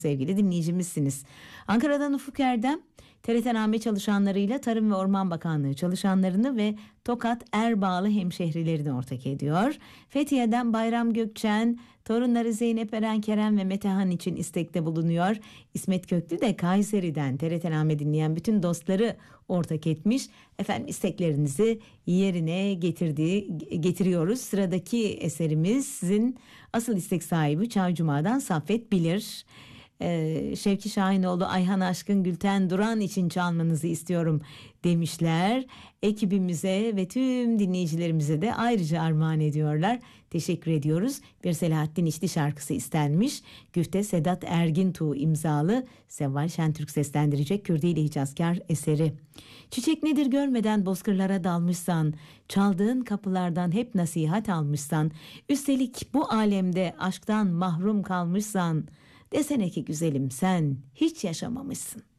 sevgili dinleyicimizsiniz. Ankara'dan Ufuk Erdem, TRT-Name çalışanlarıyla Tarım ve Orman Bakanlığı çalışanlarını ve Tokat Erbağlı hemşehrilerini ortak ediyor. Fethiye'den Bayram Gökçen, torunları Zeynep Eren, Kerem ve Metehan için istekte bulunuyor. İsmet Köklü de Kayseri'den TRT-Name dinleyen bütün dostları ortak etmiş. Efendim, isteklerinizi yerine getiriyoruz. Sıradaki eserimiz sizin asıl istek sahibi Çavcuma'dan Saffet Bilir. Şevki Şahinoğlu, Ayhan Aşkın, Gülten Duran için çalmanızı istiyorum demişler. Ekibimize ve tüm dinleyicilerimize de ayrıca armağan ediyorlar. Teşekkür ediyoruz. Bir Selahattin İşli şarkısı istenmiş. Güfte Sedat Ergintuğ imzalı, Sevval Şentürk seslendirecek Kürdi ile Hicazkar eseri. Çiçek nedir görmeden bozkırlara dalmışsan, çaldığın kapılardan hep nasihat almışsan, üstelik bu alemde aşktan mahrum kalmışsan, desene ki güzelim sen hiç yaşamamışsın.